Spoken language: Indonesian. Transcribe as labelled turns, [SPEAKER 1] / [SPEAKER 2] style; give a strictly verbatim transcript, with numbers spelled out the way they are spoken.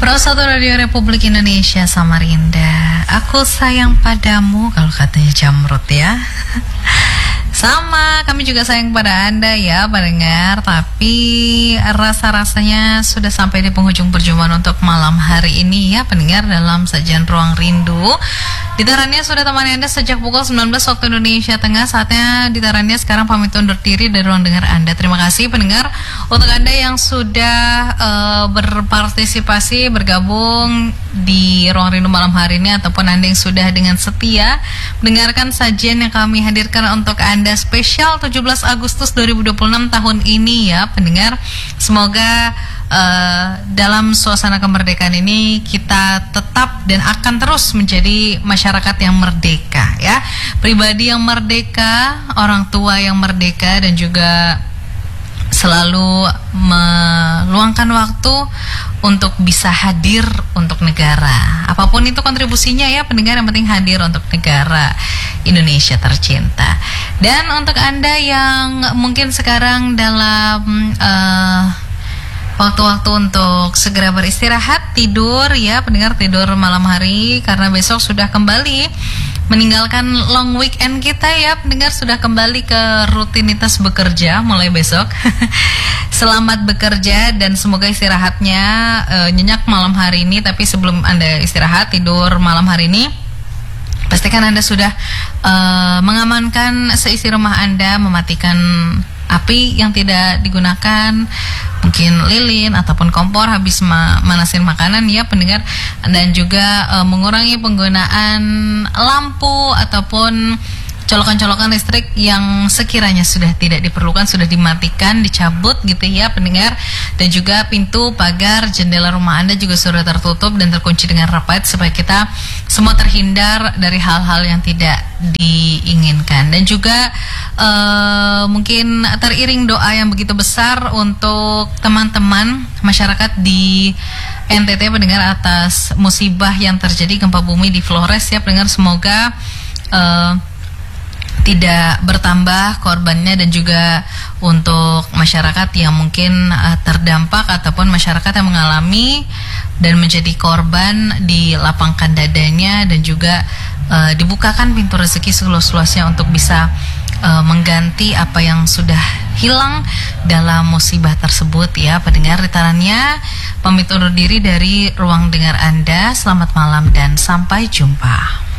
[SPEAKER 1] Prosatu Radio Republik Indonesia Samarinda. Aku sayang padamu, kalau katanya Jamrut ya. Sama, kami juga sayang pada Anda ya pendengar. Tapi rasa-rasanya sudah sampai di penghujung perjumpaan untuk malam hari ini ya pendengar, dalam sajian Ruang Rindu. Ditarannya sudah temani Anda sejak pukul sembilan belas waktu Indonesia Tengah. Saatnya ditarannya sekarang pamit undur diri dari ruang dengar Anda. Terima kasih pendengar untuk Anda yang sudah uh, berpartisipasi, bergabung di Ruang Rindu malam hari ini, ataupun Anda yang sudah dengan setia mendengarkan sajian yang kami hadirkan untuk Anda spesial tujuh belas Agustus dua ribu dua puluh enam tahun ini ya pendengar. Semoga Uh, dalam suasana kemerdekaan ini kita tetap dan akan terus menjadi masyarakat yang merdeka ya, pribadi yang merdeka, orang tua yang merdeka, dan juga selalu meluangkan waktu untuk bisa hadir untuk negara. Apapun itu kontribusinya ya pendengar, yang penting hadir untuk negara Indonesia tercinta. Dan untuk Anda yang mungkin sekarang dalam uh, waktu-waktu untuk segera beristirahat, tidur ya pendengar, tidur malam hari, karena besok sudah kembali meninggalkan long weekend kita ya pendengar, sudah kembali ke rutinitas bekerja mulai besok. Selamat bekerja dan semoga istirahatnya uh, nyenyak malam hari ini. Tapi sebelum Anda istirahat tidur malam hari ini, pastikan Anda sudah uh, mengamankan seisi rumah Anda, mematikan api yang tidak digunakan, mungkin lilin ataupun kompor habis ma- manasin makanan ya pendengar, dan juga e, mengurangi penggunaan lampu ataupun colokan-colokan listrik yang sekiranya sudah tidak diperlukan, sudah dimatikan, dicabut gitu ya pendengar. Dan juga pintu, pagar, jendela rumah Anda juga sudah tertutup dan terkunci dengan rapat, supaya kita semua terhindar dari hal-hal yang tidak diinginkan. Dan juga uh, mungkin teriring doa yang begitu besar untuk teman-teman masyarakat di N T T pendengar, atas musibah yang terjadi gempa bumi di Flores ya pendengar. Semoga uh, tidak bertambah korbannya, dan juga untuk masyarakat yang mungkin uh, terdampak ataupun masyarakat yang mengalami dan menjadi korban, dilapangkan dadanya dan juga uh, dibukakan pintu rezeki seluas-luasnya untuk bisa uh, mengganti apa yang sudah hilang dalam musibah tersebut ya pendengar. Ditarannya pamit undur diri dari ruang dengar Anda. Selamat malam dan sampai jumpa.